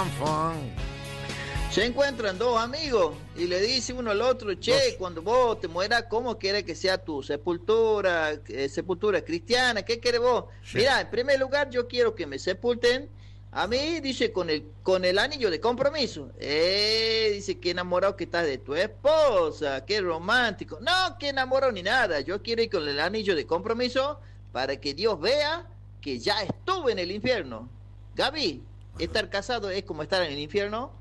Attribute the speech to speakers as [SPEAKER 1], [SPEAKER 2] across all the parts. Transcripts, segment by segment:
[SPEAKER 1] fan, fan.
[SPEAKER 2] Se encuentran dos amigos y le dice uno al otro, che, cuando vos te mueras, ¿cómo quieres que sea tu sepultura, sepultura cristiana? ¿Qué querés vos?
[SPEAKER 1] Sí.
[SPEAKER 2] Mirá, en primer lugar, yo quiero que me sepulten a mí, dice, con el anillo de compromiso. Dice, qué enamorado que estás de tu esposa, qué romántico. No, qué enamorado ni nada. Yo quiero ir con el anillo de compromiso para que Dios vea que ya estuve en el infierno. Gaby, ¿estar casado es como estar en el infierno?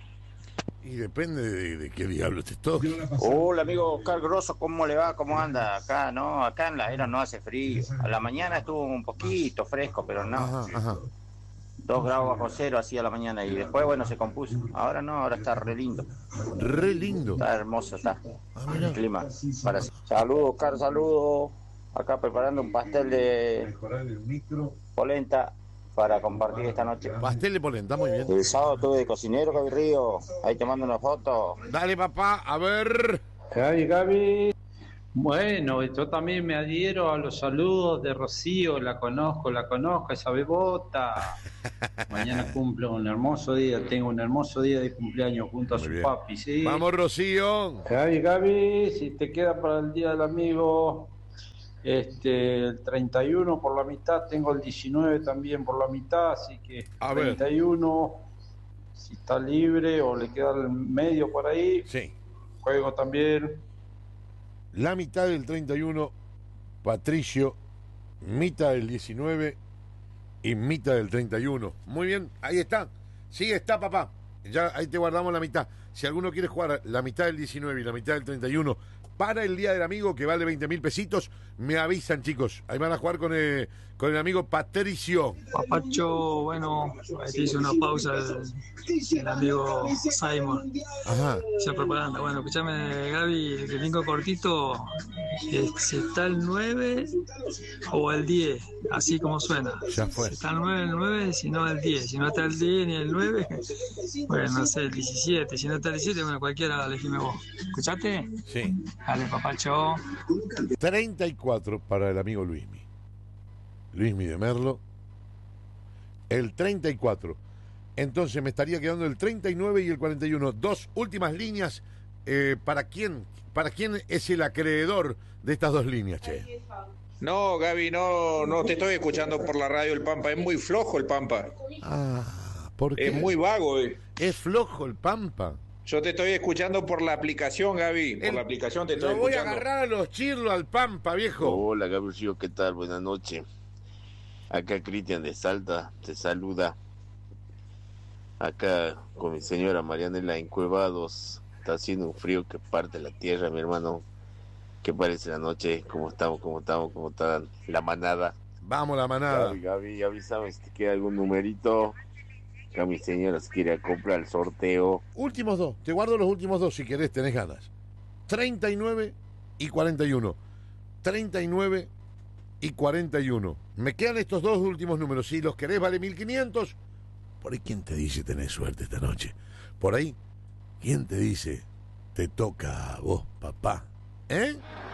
[SPEAKER 1] Y depende de qué diablo te toque.
[SPEAKER 3] Hola amigo Oscar Grosso, ¿cómo le va? ¿Cómo anda? Acá no, acá en la era no hace frío. A la mañana estuvo un poquito fresco, pero no.
[SPEAKER 1] Ajá.
[SPEAKER 3] 2 grados bajo cero así a la mañana y después bueno se compuso. Ahora no, ahora está re lindo.
[SPEAKER 1] Re lindo.
[SPEAKER 3] Está hermoso, está
[SPEAKER 1] Mirá.
[SPEAKER 3] el clima. Saludos Oscar, saludos. Acá preparando un pastel de polenta para compartir esta noche.
[SPEAKER 1] Pastel de polenta, muy bien.
[SPEAKER 3] El sábado estuve de cocinero, Gaby Río. Ahí te mando una foto.
[SPEAKER 1] Dale, papá, a ver.
[SPEAKER 4] Gaby. Bueno, yo también me adhiero a los saludos de Rocío, la conozco, esa bebota. Mañana cumple un hermoso día, tengo un hermoso día de cumpleaños junto a
[SPEAKER 1] Muy
[SPEAKER 4] su
[SPEAKER 1] bien.
[SPEAKER 4] papi, ¿sí?
[SPEAKER 1] Vamos, Rocío.
[SPEAKER 4] Gaby, si te queda para el día del amigo, el 31 por la mitad, tengo el 19 también por la mitad, así que
[SPEAKER 1] A ver.
[SPEAKER 4] 31, si está libre o le queda el medio por ahí,
[SPEAKER 1] Sí.
[SPEAKER 4] juego también.
[SPEAKER 1] La mitad del 31, Patricio, mitad del 19 y mitad del 31. Muy bien, ahí está. Sí, está, papá. Ya ahí te guardamos la mitad. Si alguno quiere jugar la mitad del 19 y la mitad del 31 para el Día del Amigo, que vale 20.000 pesitos, me avisan, chicos. Ahí van a jugar con el amigo Patricio.
[SPEAKER 5] Papacho, bueno, ahí te hice una pausa el amigo Simon.
[SPEAKER 1] Ajá.
[SPEAKER 5] Ya preparando. Bueno, escúchame, Gaby, que tengo cortito. Si está el 9 o el 10, así como suena.
[SPEAKER 1] Ya fue.
[SPEAKER 5] Si está el 9, si no el 10. Si no está el 10 ni el 9, bueno, no sé, el 17. Si no está el 17, bueno, cualquiera, elegime vos. ¿Escuchaste?
[SPEAKER 1] Sí.
[SPEAKER 5] Dale, Papacho.
[SPEAKER 1] 34 para el amigo Luismi de Merlo. El 34. Entonces me estaría quedando el 39 y el 41. Dos últimas líneas. ¿Para quién es el acreedor de estas dos líneas, che?
[SPEAKER 6] No, Gaby, no te estoy escuchando por la radio el Pampa. Es muy flojo el Pampa.
[SPEAKER 1] ¿Por qué?
[SPEAKER 6] Es muy vago.
[SPEAKER 1] Es flojo el Pampa.
[SPEAKER 6] Yo te estoy escuchando por la aplicación, Gaby. Por la aplicación te estoy
[SPEAKER 1] Lo voy a
[SPEAKER 6] escuchando.
[SPEAKER 1] agarrar a los chirlos al Pampa, viejo.
[SPEAKER 7] Hola, Gabriel, ¿qué tal? Buenas noches. Acá Cristian de Salta te saluda. Acá con mi señora Marianela Encuevados. Está haciendo un frío que parte la tierra, mi hermano. ¿Qué parece la noche? ¿Cómo estamos? ¿Cómo está la manada?
[SPEAKER 1] Vamos, la manada.
[SPEAKER 7] Gaby, avísame si te queda algún numerito. Acá mi señora se quiere comprar el sorteo.
[SPEAKER 1] Últimos dos. Te guardo los últimos dos si querés, tenés ganas. 39 y 41. 39 y 41. Me quedan estos dos últimos números. Si los querés, vale 1.500. Por ahí, ¿quién te dice tenés suerte esta noche? Por ahí, ¿quién te dice te toca a vos, papá? ¿Eh?